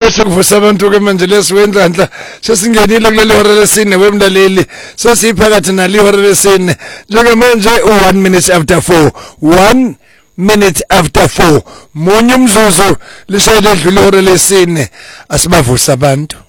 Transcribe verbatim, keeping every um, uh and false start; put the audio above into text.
bese kuvusa abantu ke manje lesiwenza nhla sesingenile kuleli hora lesine wemlaleli sesiphakathi nalihora lesine njenge manje one minute after four one minute after four munye umzuzu lishayile dlule ihora lesine asibavusa abantu.